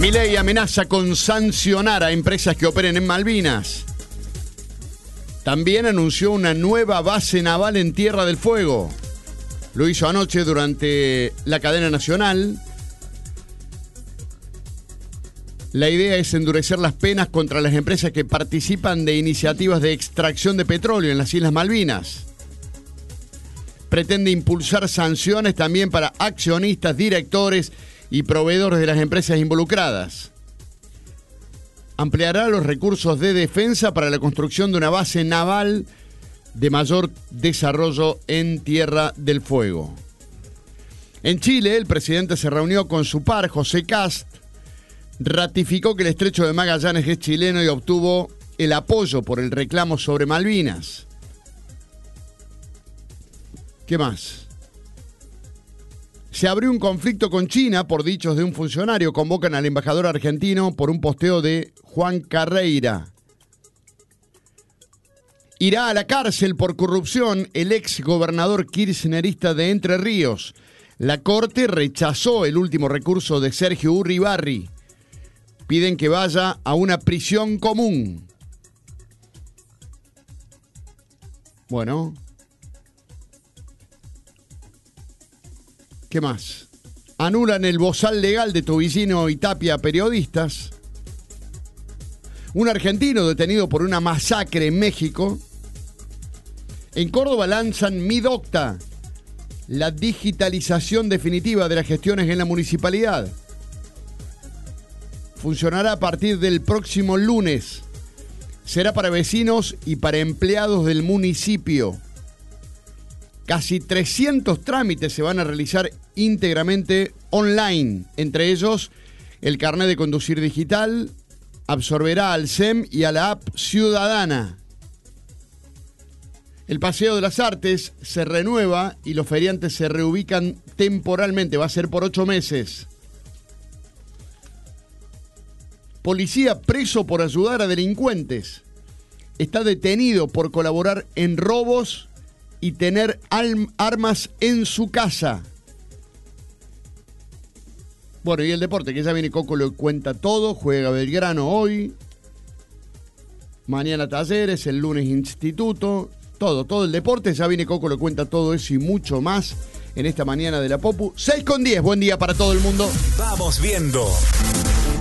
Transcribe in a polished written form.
Milei amenaza con sancionar a empresas que operen en Malvinas. También anunció una nueva base naval en Tierra del Fuego. Lo hizo anoche durante la cadena nacional. La idea es endurecer las penas contra las empresas que participan de iniciativas de extracción de petróleo en las Islas Malvinas. Pretende impulsar sanciones también para accionistas, directores y proveedores de las empresas involucradas. Ampliará los recursos de defensa para la construcción de una base naval de mayor desarrollo en Tierra del Fuego. En Chile, el presidente se reunió con su par, José Kast, ratificó que el estrecho de Magallanes es chileno y obtuvo el apoyo por el reclamo sobre Malvinas. ¿Qué más? Se abrió un conflicto con China por dichos de un funcionario. Convocan al embajador argentino por un posteo de Juan Carreira. Irá a la cárcel por corrupción el ex gobernador kirchnerista de Entre Ríos. La Corte rechazó el último recurso de Sergio Urribarri. Piden que vaya a una prisión común. Bueno. ¿Qué más? Anulan el bozal legal de Tobillino y Tapia a periodistas. Un argentino detenido por una masacre en México. En Córdoba lanzan Mi Docta, la digitalización definitiva de las gestiones en la municipalidad. Funcionará a partir del próximo lunes. Será para vecinos y para empleados del municipio. Casi 300 trámites se van a realizar íntegramente online. Entre ellos, el carnet de conducir digital absorberá al SEM y a la app Ciudadana. El Paseo de las Artes se renueva y los feriantes se reubican temporalmente. Va a ser por 8 meses. Policía preso por ayudar a delincuentes. Está detenido por colaborar en robos y tener armas en su casa. Bueno, y el deporte, que ya viene Coco, lo cuenta todo. Juega Belgrano hoy. Mañana Talleres, el lunes Instituto. Todo el deporte. Ya viene Coco, lo cuenta todo eso y mucho más en esta mañana de la Popu. 6:10, buen día para todo el mundo. Vamos viendo.